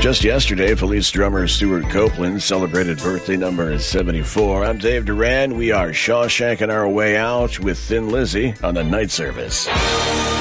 Just yesterday, Police drummer Stuart Copeland celebrated birthday number 74. I'm Dave Duran. We are Shawshanking our way out with Thin Lizzy on the night service.